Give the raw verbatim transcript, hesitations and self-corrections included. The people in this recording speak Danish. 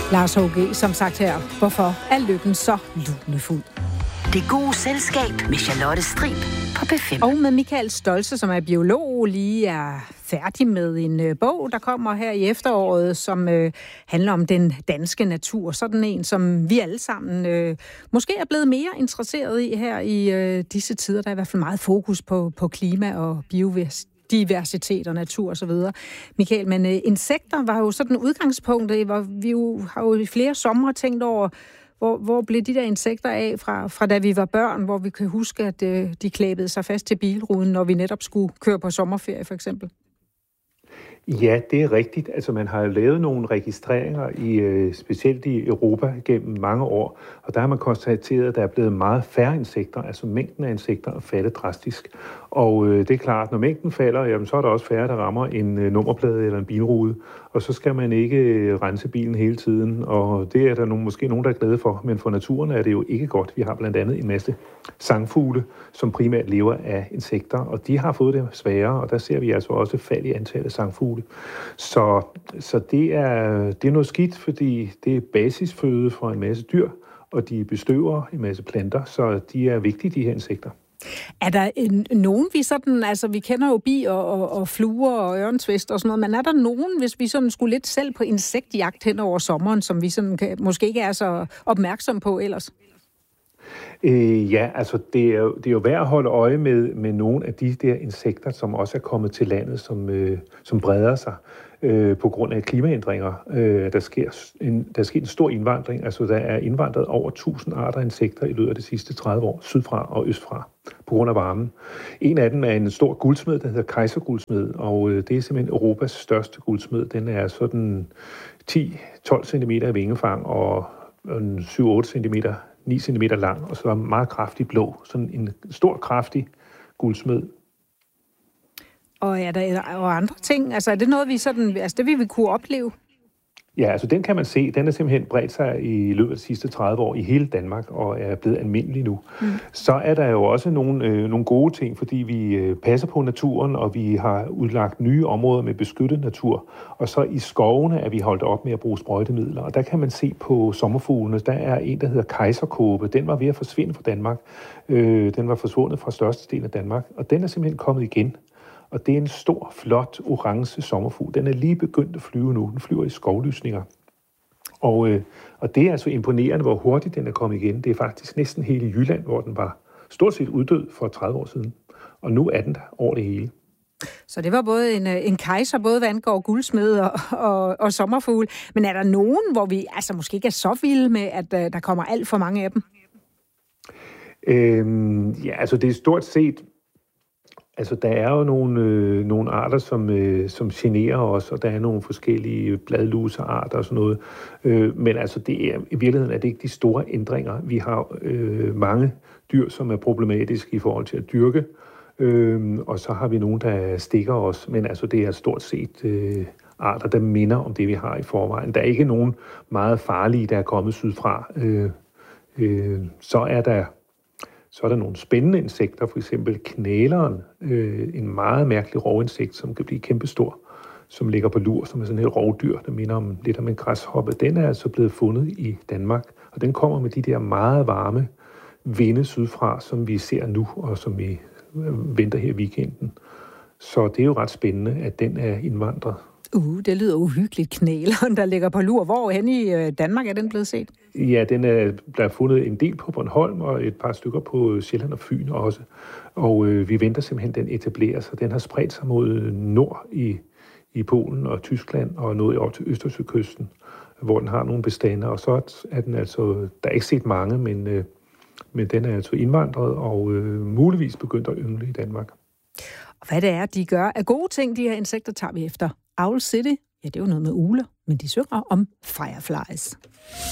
Lars H G, som sagt her, hvorfor er lykken så lunefuld? Det gode selskab med Charlotte Strib på P fem. Og med Michael Stolze, som er biolog, lige er færdig med en øh, bog, der kommer her i efteråret, som øh, handler om den danske natur. Sådan en, som vi alle sammen øh, måske er blevet mere interesseret i her i øh, disse tider. Der er i hvert fald meget fokus på, på klima og biodiversitet og natur osv. Michael, men øh, insekter var jo sådan udgangspunktet, hvor vi jo har jo i flere sommer tænkt over, Hvor, hvor blev de der insekter af fra, fra da vi var børn, hvor vi kan huske, at øh, de klæbede sig fast til bilruden, når vi netop skulle køre på sommerferie for eksempel? Ja, det er rigtigt. Altså man har jo lavet nogle registreringer, i, øh, specielt i Europa gennem mange år, og der har man konstateret, at der er blevet meget færre insekter, altså mængden af insekter er faldet drastisk. Og øh, det er klart, når mængden falder, jamen, så er der også færre, der rammer en øh, nummerplade eller en bilrude, og så skal man ikke øh, rense bilen hele tiden, og det er der nogle, måske nogen, der er glade for, men for naturen er det jo ikke godt. Vi har blandt andet en masse sangfugle, som primært lever af insekter, og de har fået det sværere, og der ser vi altså også fald i antallet af sangfugle. Så, så det, er, det er noget skidt, fordi det er basisføde for en masse dyr, og de bestøver en masse planter, så de er vigtige, de her insekter. Er der en, nogen, vi sådan, altså vi kender jo bier og, og fluer og ørntvist og sådan noget, men er der nogen, hvis vi sådan skulle lidt selv på insektjagt hen over sommeren, som vi sådan kan, måske ikke er så opmærksom på ellers? Øh, ja, altså det er, jo, det er jo værd at holde øje med, med nogle af de der insekter, som også er kommet til landet, som, øh, som breder sig øh, på grund af klimaændringer. Øh, der, sker en, der sker en stor indvandring, altså der er indvandret over tusind arter af insekter i løbet af de sidste tredive år, sydfra og østfra, på grund af varmen. En af dem er en stor guldsmed, der hedder Kaiserguldsmed, og øh, det er simpelthen Europas største guldsmed. Den er sådan ti til tolv centimeter i vingefang og syv til otte centimeter ni centimeter lang, og så er meget kraftig blå. Sådan en stor, kraftig guldsmed. Og er der og andre ting? Altså er det noget, vi sådan, altså det vil vi kunne opleve? Ja, altså den kan man se. Den er simpelthen bredt sig i løbet af de sidste tredive år i hele Danmark, og er blevet almindelig nu. Mm. Så er der jo også nogle, øh, nogle gode ting, fordi vi øh, passer på naturen, og vi har udlagt nye områder med beskyttet natur. Og så i skovene er vi holdt op med at bruge sprøjtemidler. Og der kan man se på sommerfuglene, der er en, der hedder kejserkåbe. Den var ved at forsvinde fra Danmark. Øh, den var forsvundet fra størstedelen af Danmark, og den er simpelthen kommet igen. Og det er en stor, flot, orange sommerfugl. Den er lige begyndt at flyve nu. Den flyver i skovlysninger. Og, øh, og det er altså imponerende, hvor hurtigt den er kommet igen. Det er faktisk næsten hele Jylland, hvor den var stort set uddød for tredive år siden. Og nu er den der over det hele. Så det var både en, en kejser, både hvad angår guldsmed og, og, og sommerfugle. Men er der nogen, hvor vi altså måske ikke er så vilde med, at uh, der kommer alt for mange af dem? Øhm, ja, altså det er stort set... Altså, der er jo nogle, øh, nogle arter, som, øh, som generer os, og der er nogle forskellige bladlusearter og sådan noget. Øh, men altså, det er, i virkeligheden er det ikke de store ændringer. Vi har øh, mange dyr, som er problematiske i forhold til at dyrke, øh, og så har vi nogle, der stikker os. Men altså, det er stort set øh, arter, der minder om det, vi har i forvejen. Der er ikke nogen meget farlige, der er kommet sydfra. Øh, øh, så er der... Så er der nogle spændende insekter, for eksempel knæleren, øh, en meget mærkelig rovinsekt, som kan blive kæmpestor, som ligger på lur, som er sådan et rovdyr, der minder om, lidt om en græshoppe. Den er altså blevet fundet i Danmark, og den kommer med de der meget varme vinde sydfra, som vi ser nu, og som vi venter her i weekenden. Så det er jo ret spændende, at den er indvandret. Uh, det lyder uhyggeligt. Knæleren, der ligger på lur. Hvor hen i Danmark er den blevet set? Ja, den er blevet fundet en del på Bornholm, og et par stykker på Sjælland og Fyn også. Og øh, vi venter simpelthen, den etablerer sig. Den har spredt sig mod nord i, i Polen og Tyskland, og nået op til Østersøkysten, hvor den har nogle bestande. Og så er den altså, der er ikke set mange, men, øh, men den er altså indvandret, og øh, muligvis begyndt at yngle i Danmark. Og hvad det er, de gør af gode ting, de her insekter, tager vi efter Owl City. Ja, det er jo noget med ugler, men de synger om fireflies.